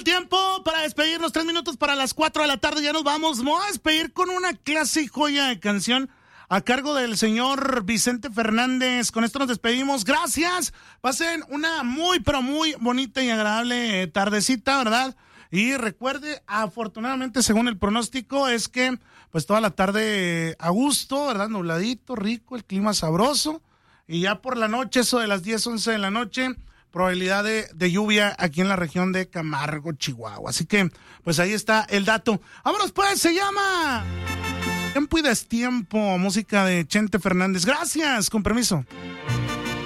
el tiempo para despedirnos. 3 minutos para las 4 de la tarde. Ya nos vamos. Me voy a despedir con una clase y joya de canción a cargo del señor Vicente Fernández. Con esto nos despedimos. Gracias. Pasen una muy, pero muy bonita y agradable tardecita, ¿verdad? Y recuerde, afortunadamente, según el pronóstico, es que pues toda la tarde a gusto, ¿verdad? Nubladito, rico, el clima sabroso. Y ya por la noche, eso de las 10, 11 de la noche, probabilidad de lluvia aquí en la región de Camargo, Chihuahua. Así que, pues ahí está el dato. ¡Vámonos pues! Se llama Tiempo y Destiempo, música de Chente Fernández. Gracias, con permiso.